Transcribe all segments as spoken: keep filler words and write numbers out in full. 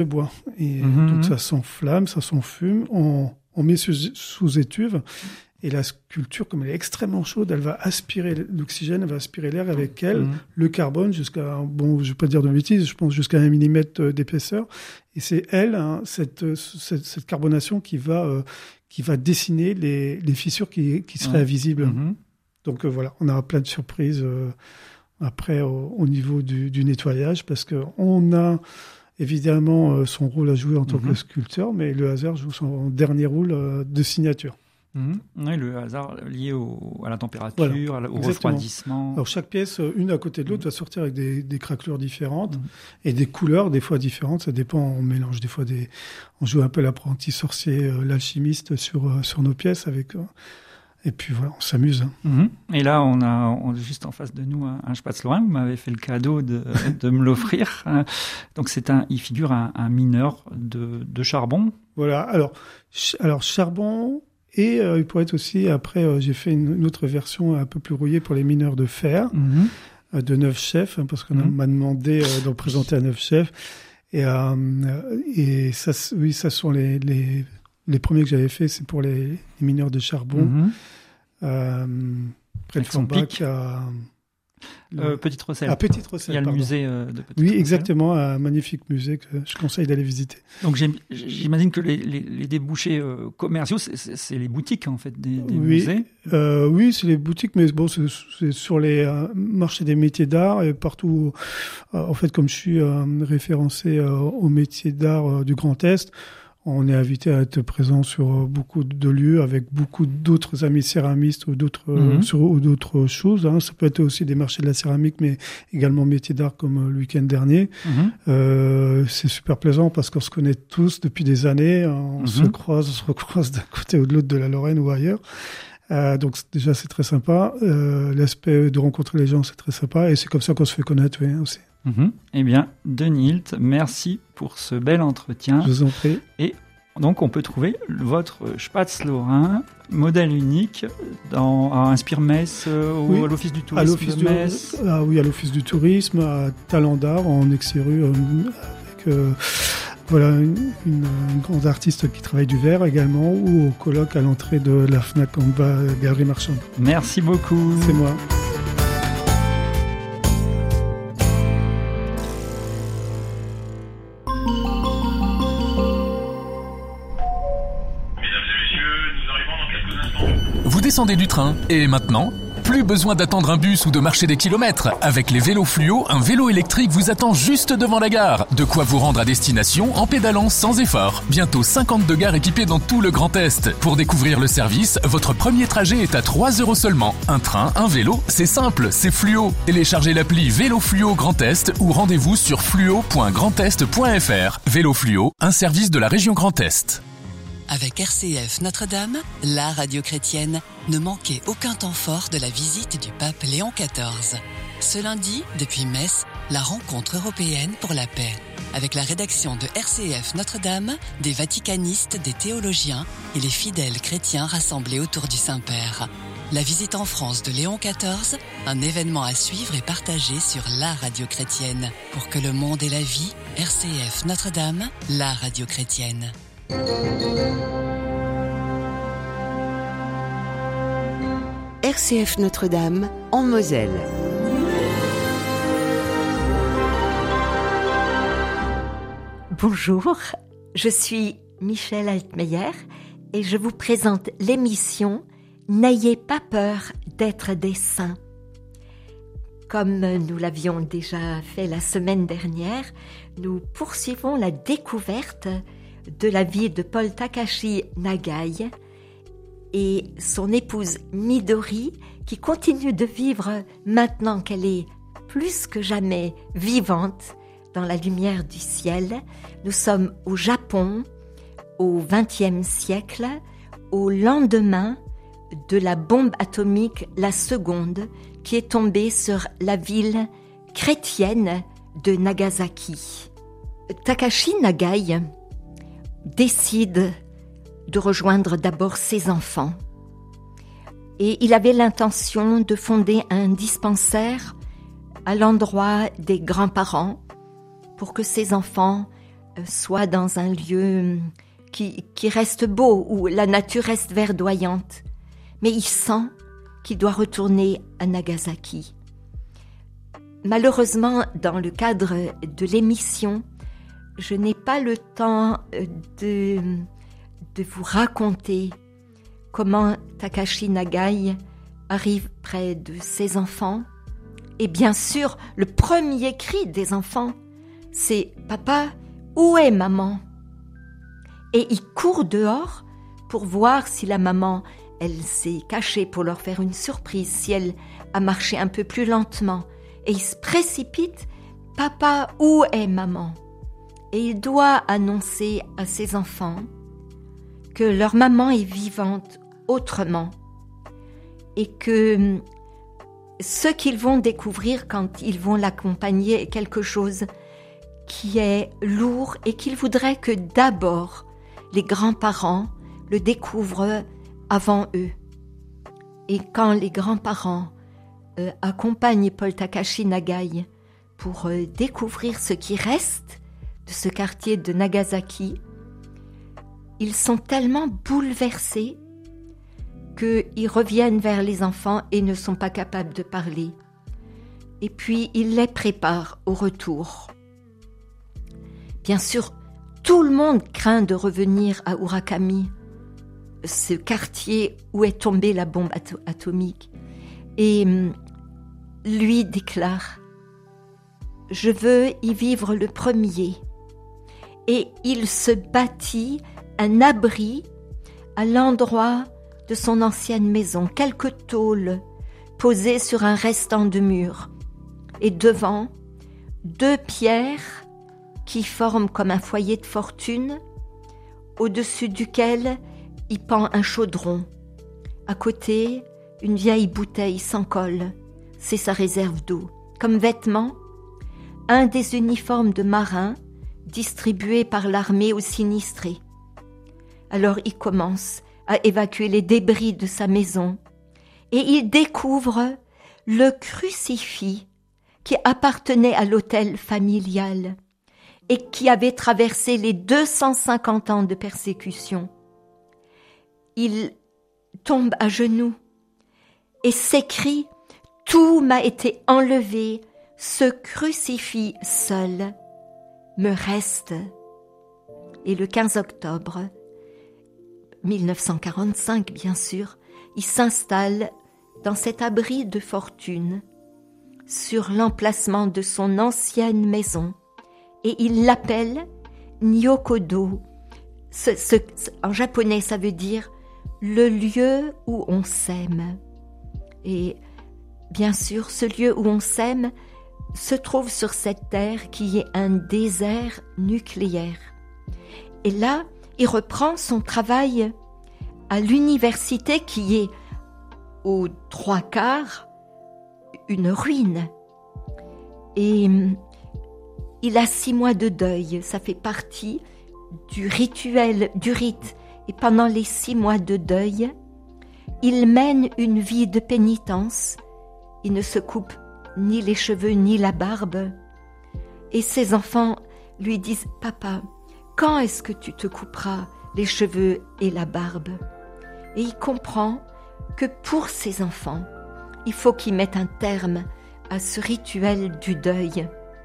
le bois. Et Mmh. donc ça s'enflamme, ça s'enfume, on, on met sous, sous étuve. Et la sculpture, comme elle est extrêmement chaude, elle va aspirer l'oxygène, elle va aspirer l'air avec elle, mmh. le carbone jusqu'à, bon, je ne vais pas dire de bêtises, je pense jusqu'à un millimètre d'épaisseur. Et c'est elle, hein, cette, cette, cette carbonation qui va, euh, qui va dessiner les, les fissures qui, qui seraient mmh. invisibles. Mmh. Donc euh, voilà, on aura plein de surprises euh, après au, au niveau du, du nettoyage, parce qu'on a évidemment euh, son rôle à jouer en tant mmh. que sculpteur, mais le hasard joue son dernier rôle euh, de signature. Mmh. Oui, le hasard lié au, à la température, voilà, au exactement. refroidissement. Alors chaque pièce, une à côté de l'autre, mmh. va sortir avec des, des craquelures différentes mmh. et des couleurs des fois différentes. Ça dépend, on mélange des fois des... On joue un peu l'apprenti sorcier, euh, l'alchimiste sur, euh, sur nos pièces avec... Euh, et puis voilà, on s'amuse. Mmh. Et là, on a on, juste en face de nous un, un Spätzle. Vous m'avez fait le cadeau de, de me l'offrir. Donc c'est un, il figure un, un mineur de, de charbon. Voilà, alors, ch- alors charbon... Et euh, il pourrait être aussi, après, euh, j'ai fait une, une autre version un peu plus rouillée pour les mineurs de fer, mmh. euh, de neuf chefs, hein, parce qu'on mmh. m'a demandé euh, d'en présenter à neuf chefs. Et, euh, et ça, oui, ça sont les, les, les premiers que j'avais faits, c'est pour les, les mineurs de charbon. Mmh. Euh, près de Forbach, à... Euh, Petite Rosselle. À Petite Rosselle. Il y a pardon. le musée euh, de Petite Oui, Rosselle. exactement, un magnifique musée que je conseille d'aller visiter. Donc j'imagine que les, les, les débouchés euh, commerciaux, c'est, c'est, c'est les boutiques en fait des, des oui, musées. Euh, oui, c'est les boutiques, mais bon, c'est, c'est sur les euh, marchés des métiers d'art et partout. Euh, en fait, comme je suis euh, référencé euh, aux métiers d'art euh, du Grand Est. On est invité à être présent sur beaucoup de lieux avec beaucoup d'autres amis céramistes ou d'autres, mmh. euh, sur, ou d'autres choses. Hein. Ça peut être aussi des marchés de la céramique, mais également métiers d'art comme le week-end dernier. Mmh. Euh, c'est super plaisant parce qu'on se connaît tous depuis des années. On mmh. se croise, on se recroise d'un côté ou de l'autre de la Lorraine ou ailleurs. Euh, donc déjà, c'est très sympa. Euh, l'aspect de rencontrer les gens, c'est très sympa. Et c'est comme ça qu'on se fait connaître oui, aussi. Mmh. Eh bien, Denis Hilt, merci pour ce bel entretien. Je vous en prie. Et donc, on peut trouver votre Spätzle lorrain, modèle unique, dans, à Inspire-Metz euh, oui. ou à l'Office du Tourisme à l'office de Metz. Du, ah oui, à l'Office du Tourisme, à Talent d'Art, en Exéru, euh, avec euh, voilà, une, une, une grande artiste qui travaille du verre également, ou au colloque à l'entrée de la Fnac en bas, Galerie Marchande. Merci beaucoup. C'est moi. Descendez du train. Et maintenant, plus besoin d'attendre un bus ou de marcher des kilomètres. Avec les vélos fluo, un vélo électrique vous attend juste devant la gare. De quoi vous rendre à destination en pédalant sans effort. Bientôt cinquante-deux gares équipées dans tout le Grand Est. Pour découvrir le service, votre premier trajet est à trois euros seulement. Un train, un vélo, c'est simple, c'est fluo. Téléchargez l'appli Vélo Fluo Grand Est ou rendez-vous sur fluo point grandest point f r. Vélo Fluo, un service de la région Grand Est. Avec R C F Notre-Dame, la radio chrétienne, ne manquez aucun temps fort de la visite du pape Léon quatorze. Ce lundi, depuis Metz, la rencontre européenne pour la paix. Avec la rédaction de R C F Notre-Dame, des vaticanistes, des théologiens et les fidèles chrétiens rassemblés autour du Saint-Père. La visite en France de Léon quatorze, un événement à suivre et partager sur la radio chrétienne. Pour que le monde ait la vie, R C F Notre-Dame, la radio chrétienne. R C F Notre-Dame, en Moselle. Bonjour, je suis Michèle Altmeyer et je vous présente l'émission « N'ayez pas peur d'être des saints ». Comme nous l'avions déjà fait la semaine dernière, nous poursuivons la découverte de la vie de Paul Takashi Nagai et son épouse Midori, qui continue de vivre maintenant qu'elle est plus que jamais vivante dans la lumière du ciel. Nous sommes au Japon, au vingtième siècle, au lendemain de la bombe atomique, la seconde, qui est tombée sur la ville chrétienne de Nagasaki. Takashi Nagai décide de rejoindre d'abord ses enfants. Et il avait l'intention de fonder un dispensaire à l'endroit des grands-parents pour que ses enfants soit dans un lieu qui, qui reste beau, où la nature reste verdoyante. Mais il sent qu'il doit retourner à Nagasaki. Malheureusement, dans le cadre de l'émission, je n'ai pas le temps de, de vous raconter comment Takashi Nagai arrive près de ses enfants. Et bien sûr, le premier cri des enfants, c'est « Papa, où est maman ?» Et il court dehors pour voir si la maman, elle s'est cachée pour leur faire une surprise, si elle a marché un peu plus lentement. Et il se précipite « Papa, où est maman ?» Et il doit annoncer à ses enfants que leur maman est vivante autrement et que ce qu'ils vont découvrir quand ils vont l'accompagner est quelque chose qui est lourd et qu'ils voudraient que d'abord les grands-parents le découvrent avant eux. Et quand les grands-parents euh, accompagnent Paul Takashi Nagai pour euh, découvrir ce qui reste de ce quartier de Nagasaki, ils sont tellement bouleversés qu'ils reviennent vers les enfants et ne sont pas capables de parler. Et puis, ils les préparent au retour. Bien sûr, tout le monde craint de revenir à Urakami, ce quartier où est tombée la bombe ato- atomique. Et lui déclare « Je veux y vivre le premier ». Et il se bâtit un abri à l'endroit de son ancienne maison, quelques tôles posées sur un restant de mur, et devant, deux pierres qui forment comme un foyer de fortune, au-dessus duquel il pend un chaudron. À côté, une vieille bouteille sans colle, c'est sa réserve d'eau. Comme vêtement, un des uniformes de marin distribués par l'armée aux sinistrés. Alors il commence à évacuer les débris de sa maison et il découvre le crucifix qui appartenait à l'hôtel familial et qui avait traversé les deux cent cinquante ans de persécution. Il tombe à genoux et s'écrie « Tout m'a été enlevé, ce crucifix seul me reste ». Et le quinze octobre mille neuf cent quarante-cinq, bien sûr, il s'installe dans cet abri de fortune sur l'emplacement de son ancienne maison et il l'appelle Nyokodo. Ce, ce, en japonais, ça veut dire le lieu où on s'aime. Et bien sûr, ce lieu où on s'aime se trouve sur cette terre qui est un désert nucléaire. Et là, il reprend son travail à l'université qui est aux trois quarts une ruine. Et il a six mois de deuil, ça fait partie du rituel, du rite. Et pendant les six mois de deuil, il mène une vie de pénitence. Il ne se coupe ni les cheveux ni la barbe. Et ses enfants lui disent « Papa, quand est-ce que tu te couperas les cheveux et la barbe ?» Et il comprend que pour ses enfants, il faut qu'il mette un terme à ce rituel du deuil.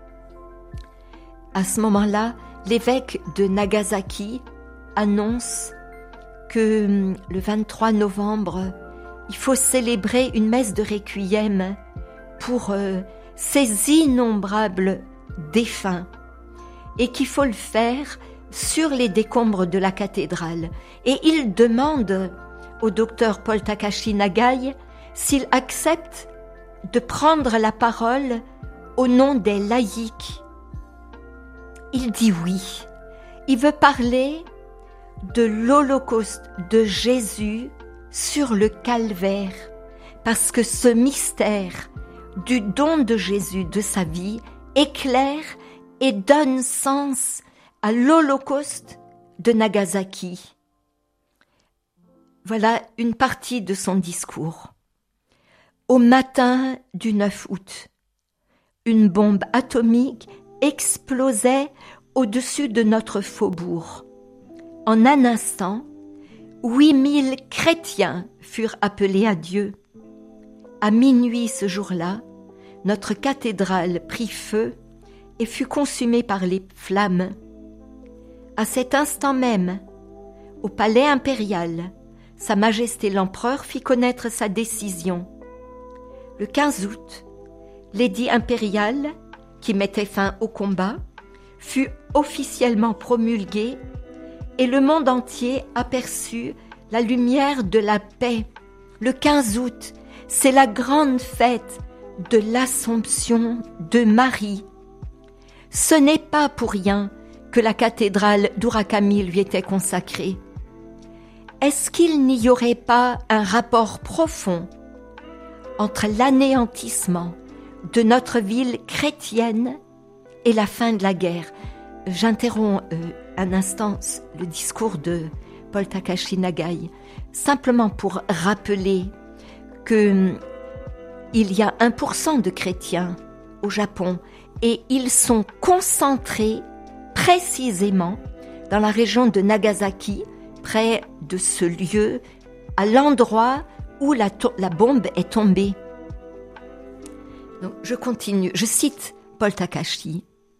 À ce moment-là, l'évêque de Nagasaki annonce que le vingt-trois novembre, il faut célébrer une messe de requiem pour euh, ces innombrables défunts et qu'il faut le faire sur les décombres de la cathédrale. Et il demande au docteur Paul Takashi Nagai s'il accepte de prendre la parole au nom des laïcs. Il dit oui. Il veut parler de l'Holocauste de Jésus sur le calvaire, parce que ce mystère du don de Jésus, de sa vie, éclaire et donne sens à l'Holocauste de Nagasaki. Voilà une partie de son discours. Au matin du neuf août, une bombe atomique explosait au-dessus de notre faubourg. En un instant, huit mille chrétiens furent appelés à Dieu. À minuit ce jour-là, notre cathédrale prit feu et fut consumée par les flammes. À cet instant même, au palais impérial, Sa Majesté l'Empereur fit connaître sa décision. Le quinze août, l'édit impérial, qui mettait fin au combat, fut officiellement promulgué et le monde entier aperçut la lumière de la paix. Le quinze août, c'est la grande fête de l'Assomption de Marie. Ce n'est pas pour rien que la cathédrale d'Urakami lui était consacrée. Est-ce qu'il n'y aurait pas un rapport profond entre l'anéantissement de notre ville chrétienne et la fin de la guerre? J'interromps euh, un instant le discours de Paul Takashi Nagai, simplement pour rappeler que il y a un pour cent de chrétiens au Japon et ils sont concentrés précisément dans la région de Nagasaki, près de ce lieu, à l'endroit où la, to- la bombe est tombée. Donc, je continue, je cite Paul Takashi.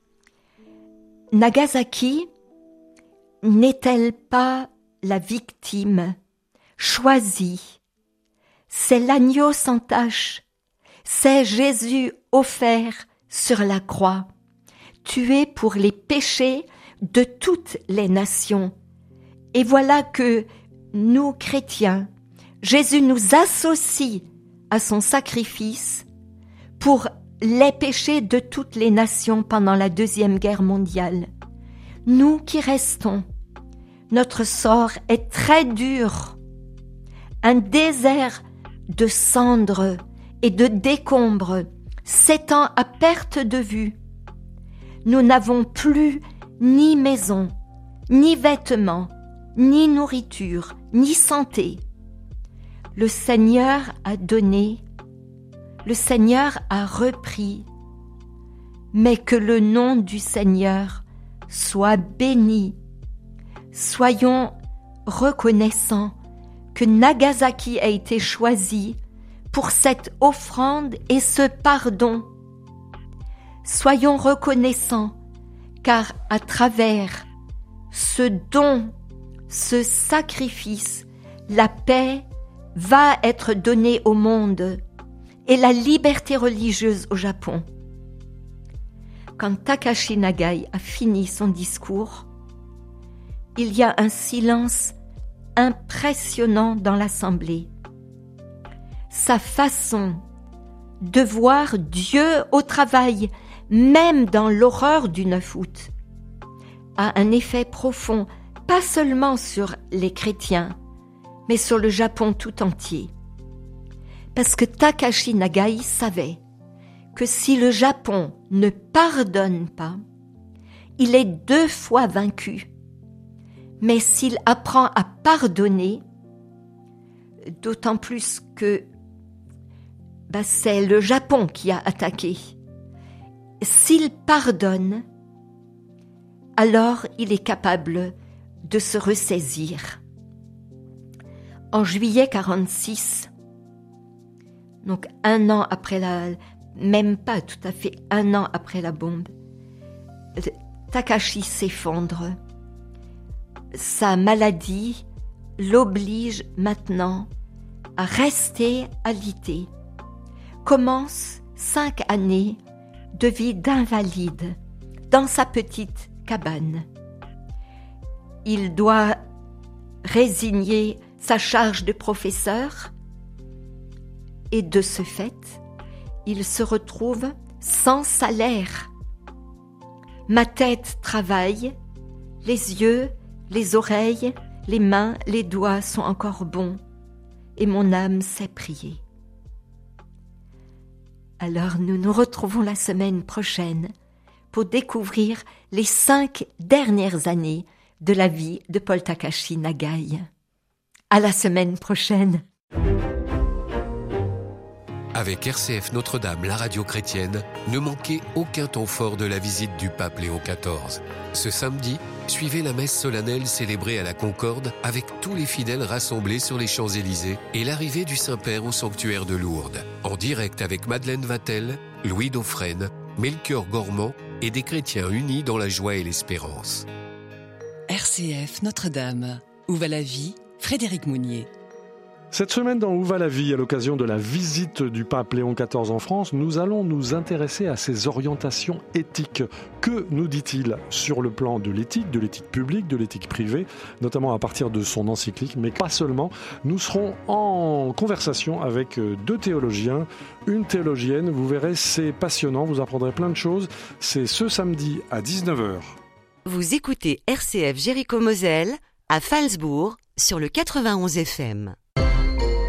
Nagasaki n'est-elle pas la victime choisie? C'est l'agneau sans tache, c'est Jésus offert sur la croix, tué pour les péchés de toutes les nations. Et voilà que nous, chrétiens, Jésus nous associe à son sacrifice pour les péchés de toutes les nations pendant la Deuxième Guerre mondiale. Nous qui restons, notre sort est très dur. Un désert de cendres et de décombres s'étend à perte de vue. Nous n'avons plus ni maison, ni vêtements, ni nourriture, ni santé. Le Seigneur a donné, le Seigneur a repris, mais que le nom du Seigneur soit béni. Soyons reconnaissants que Nagasaki a été choisi pour cette offrande et ce pardon. Soyons reconnaissants, car à travers ce don, ce sacrifice, la paix va être donnée au monde et la liberté religieuse au Japon. Quand Takashi Nagai a fini son discours, il y a un silence impressionnant dans l'assemblée. Sa façon de voir Dieu au travail, même dans l'horreur du neuf août, a un effet profond, pas seulement sur les chrétiens, mais sur le Japon tout entier. Parce que Takashi Nagai savait que si le Japon ne pardonne pas, il est deux fois vaincu. Mais s'il apprend à pardonner, d'autant plus que bah, c'est le Japon qui a attaqué, s'il pardonne, alors il est capable de se ressaisir. En juillet quarante-six, donc un an après la, même pas tout à fait un an après la bombe, Takashi s'effondre. Sa maladie l'oblige maintenant à rester alité. Commence cinq années de vie d'invalide dans sa petite cabane. Il doit résigner sa charge de professeur et de ce fait, il se retrouve sans salaire. Ma tête travaille, les yeux, les oreilles, les mains, les doigts sont encore bons et mon âme sait prier. Alors nous nous retrouvons la semaine prochaine pour découvrir les cinq dernières années de la vie de Paul Takashi Nagai. À la semaine prochaine. Avec R C F Notre-Dame, la radio chrétienne, ne manquez aucun temps fort de la visite du pape Léon quatorze. Ce samedi, suivez la messe solennelle célébrée à la Concorde avec tous les fidèles rassemblés sur les Champs-Élysées et l'arrivée du Saint-Père au sanctuaire de Lourdes. En direct avec Madeleine Vatel, Louis Dauphren, Melchior Gormand et des chrétiens unis dans la joie et l'espérance. R C F Notre-Dame. Où va la vie? Frédéric Mounier. Cette semaine dans Où va la vie, à l'occasion de la visite du pape Léon quatorze en France, nous allons nous intéresser à ses orientations éthiques. Que nous dit-il sur le plan de l'éthique, de l'éthique publique, de l'éthique privée, notamment à partir de son encyclique, mais pas seulement. Nous serons en conversation avec deux théologiens, une théologienne. Vous verrez, c'est passionnant, vous apprendrez plein de choses. C'est ce samedi à dix-neuf heures. Vous écoutez R C F Jéricho-Moselle à Phalsbourg sur le quatre-vingt-onze F M.